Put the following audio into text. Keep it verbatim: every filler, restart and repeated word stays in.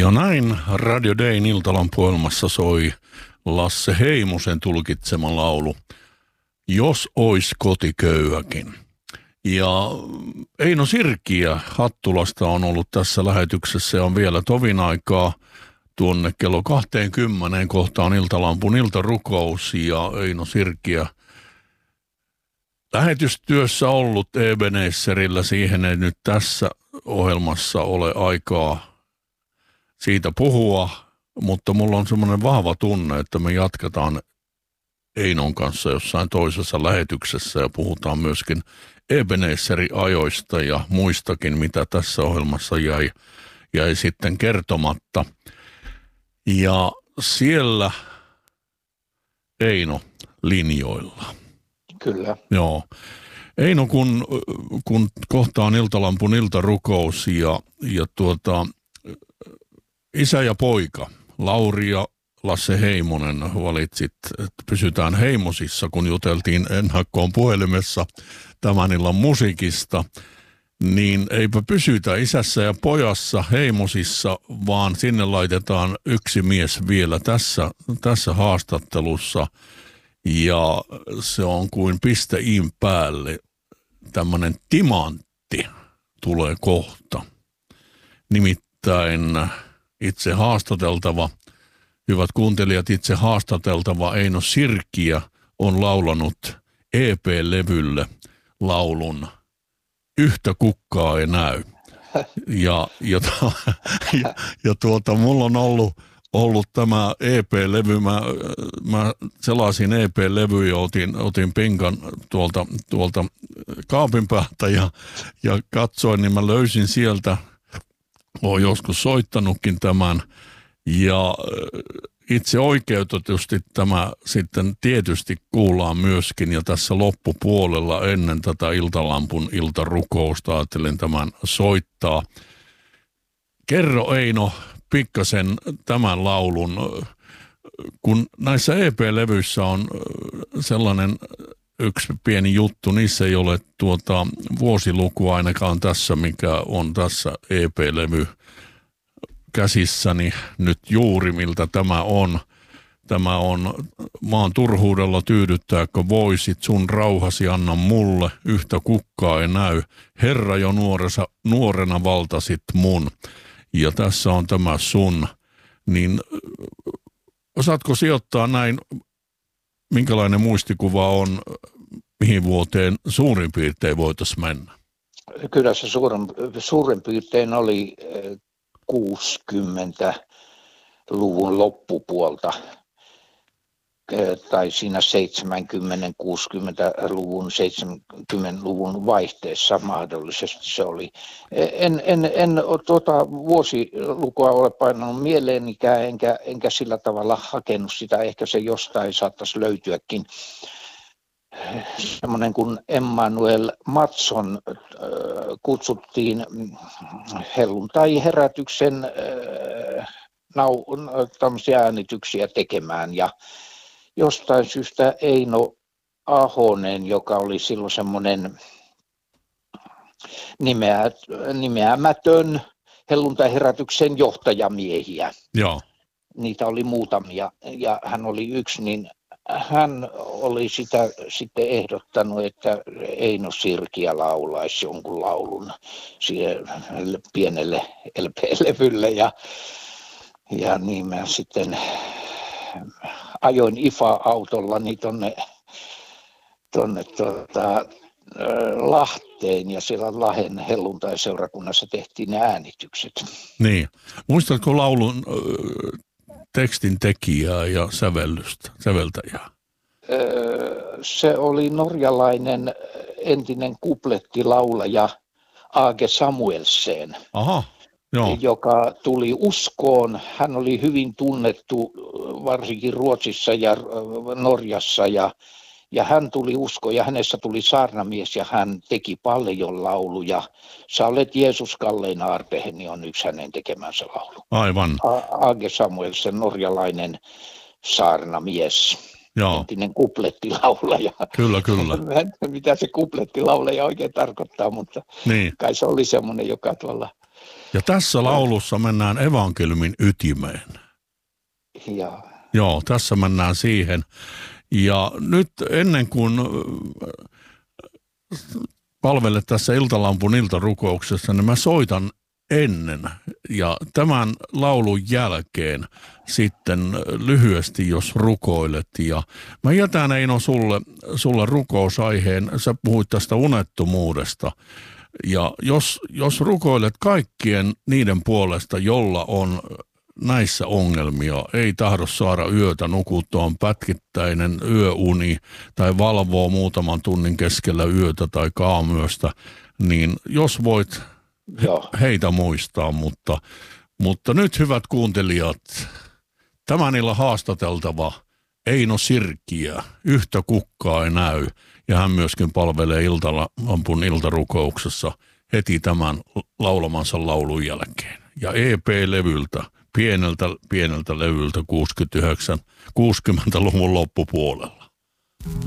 Ja näin Radio Dayn iltalampuohjelmassa soi Lasse Heimosen tulkitsema laulu Jos ois kotiköyhäkin. Ja Eino Sirkiä Hattulasta on ollut tässä lähetyksessä ja on vielä tovin aikaa tuonne kello kaksikymmentä kohtaan iltalampun iltarukous ja Eino Sirkiä lähetystyössä ollut Ebenezerillä. Siihen ei nyt tässä ohjelmassa ole aikaa siitä puhua, mutta mulla on semmoinen vahva tunne, että me jatketaan Einon kanssa jossain toisessa lähetyksessä ja puhutaan myöskin Ebenezeri-ajoista ja muistakin, mitä tässä ohjelmassa jäi, jäi sitten kertomatta. Ja siellä Eino linjoilla. Kyllä. Joo. Eino, kun, kun kohtaan iltalampun iltarukous ja, ja tuota, isä ja poika, Lauri ja Lasse Heimonen, valitsit, että pysytään Heimosissa, kun juteltiin ennakkoon puhelimessa tämän illan musiikista, niin eipä pysytä isässä ja pojassa Heimosissa, vaan sinne laitetaan yksi mies vielä tässä, tässä haastattelussa, ja se on kuin piste iin päälle. Tämmöinen timantti tulee kohta. Nimittäin itse haastateltava, hyvät kuuntelijat, itse haastateltava Eino Sirkiä on laulanut E P-levylle laulun Yhtä kukkaa ei näy. Ja, ja, ja, ja tuota, mulla on ollut, ollut tämä E P-levy, mä, mä selasin E P-levyä ja otin, otin pinkan tuolta, tuolta kaapin päältä ja, ja katsoin, niin mä löysin sieltä, olen joskus soittanutkin tämän ja itse oikeutetusti tämä sitten tietysti kuullaan myöskin ja tässä loppupuolella ennen tätä iltalampun iltarukousta ajattelin tämän soittaa. Kerro Eino pikkasen tämän laulun, kun näissä E P-levyissä on sellainen yksi pieni juttu, niissä ei ole tuota vuosiluku ainakaan tässä, mikä on tässä E P-levy käsissäni nyt juuri, miltä tämä on. Tämä on maan turhuudella tyydyttääkö voisit, sun rauhasi anna mulle, yhtä kukkaa ei näy. Herra jo nuoresa, nuorena valtasit mun. Ja tässä on tämä sun. Niin osaatko sijoittaa näin, minkälainen muistikuva on, mihin vuoteen suurin piirtein voitaisiin mennä? Kyllä se suurin, suurin piirtein oli kuusikymmentäluvun loppupuolta tai siinä seitsemänkymmentä-kuusikymmentäluvun, seitsemänkymmentäluvun vaihteessa mahdollisesti se oli. En, en, en tuota vuosilukua ole painanut mieleenikään, enkä, enkä sillä tavalla hakenut sitä. Ehkä se jostain saattaisi löytyäkin. Semmoinen kuin Emmanuel Matson äh, kutsuttiin helluntai-herätyksen äh, nau, tämmöisiä äänityksiä tekemään ja jostain syystä Eino Ahonen, joka oli silloin semmoinen nimeä, nimeämätön helluntai-herätyksen johtajamiehiä. Joo. Niitä oli muutamia ja hän oli yksi, niin hän oli sitä sitten ehdottanut, että Eino Sirkiä laulaisi jonkun laulun siihen pienelle L P-levylle ja, ja niin mä sitten ajoin I F A-autollani tonne, tonne tuota, Lahteen ja siellä Lahden helluntai-seurakunnassa tehtiin ne äänitykset. Niin. Muistatko laulun äh, tekstin tekijää ja sävellystä, säveltäjää? Öö, se oli norjalainen entinen kuplettilaulaja Aage Samuelsen. Aha. Joo. Joka tuli uskoon. Hän oli hyvin tunnettu varsinkin Ruotsissa ja Norjassa ja, ja hän tuli uskoon ja hänessä tuli saarnamies ja hän teki paljon lauluja. Sä olet Jeesus kallein aarteeni on yksi hänen tekemänsä laulu. Aivan. Aage Samuelsen, norjalainen saarnamies. Joo. Entinen kuplettilaulaja. Kyllä, kyllä. Mitä se kuplettilaulaja oikein tarkoittaa, mutta niin. Kai se oli semmoinen, joka tuolla Ja tässä laulussa mennään evankeliumin ytimeen. Ja. Joo, tässä mennään siihen. Ja nyt ennen kuin palvelet tässä Iltalampun iltarukouksessa, niin mä soitan ennen ja tämän laulun jälkeen sitten lyhyesti, jos rukoilet. Ja mä jätän, Eino, sulle, sulle rukousaiheen. Sä puhuit tästä unettomuudesta. Ja jos, jos rukoilet kaikkien niiden puolesta, jolla on näissä ongelmia, ei tahdo saada yötä nukuttua, on pätkittäinen yöuni tai valvoo muutaman tunnin keskellä yötä tai kaamyöstä, niin jos voit Joo. heitä muistaa, mutta, mutta nyt hyvät kuuntelijat, tämän illan haastateltava Eino Sirkkiä, yhtä kukkaa ei näy, ja hän myöskin palvelee Iltalampun iltarukouksessa heti tämän laulamansa laulun jälkeen. Ja E P-levyltä, pieneltä, pieneltä levyltä kuusikymmentäyhdeksän, kuusikymmentäluvun loppupuolella.